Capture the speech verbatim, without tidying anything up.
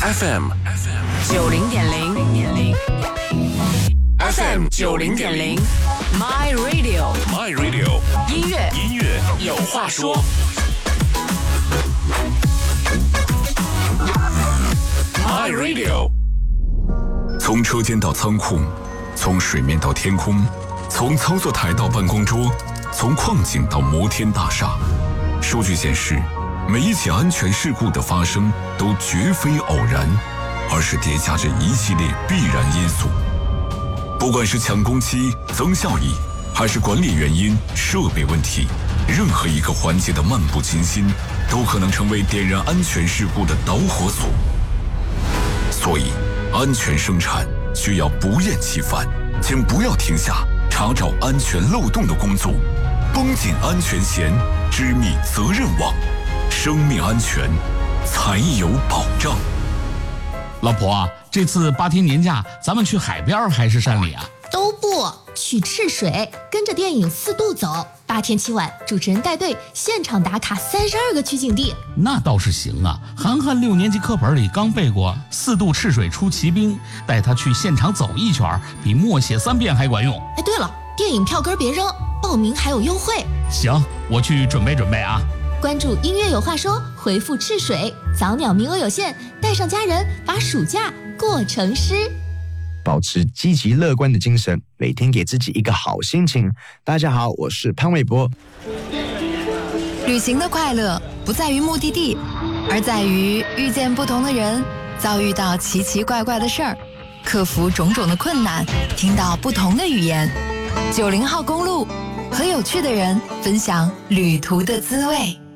F M 九零点零 F M 九零点零 My Radio My Radio 音乐音乐有话说。My Radio 从车间到仓库，从水面到天空，从操作台到办公桌，从矿井到摩天大厦。数据显示，每一起安全事故的发生都绝非偶然，而是叠加着一系列必然因素。不管是抢工期、增效益，还是管理原因、设备问题，任何一个环节的漫不经心，都可能成为点燃安全事故的导火索。所以，安全生产需要不厌其烦，请不要停下查找安全漏洞的工作，绷紧安全弦，织密责任网，生命安全才有保障。 老婆啊，这次八天年假，咱们去海边还是山里啊？ 都不去赤水，跟着电影四渡走。八天七晚，主持人带队现场打卡三十二个取景地。 那倒是行啊，涵涵六年级课本里刚背过四渡赤水出奇兵，带他去现场走一圈，比默写三遍还管用。 哎，对了，电影票根别扔，报名还有优惠。 行，我去准备准备啊。 关注音乐有话说，回复赤水，早鸟名额有限，带上家人，把暑假过成诗。 保持积极乐观的精神，每天给自己一个好心情。大家好，我是潘玮柏。 旅行的快乐不在于目的地，而在于遇见不同的人，遭遇到奇奇怪怪的事儿，克服种种的困难，听到不同的语言。九零号公路，和有趣的人分享旅途的滋味。